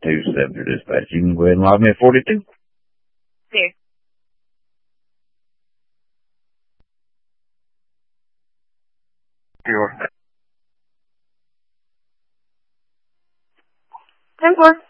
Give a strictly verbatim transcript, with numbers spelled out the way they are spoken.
two seven dispatch. You can go ahead and log me at forty-two. Here. Sure. ten four.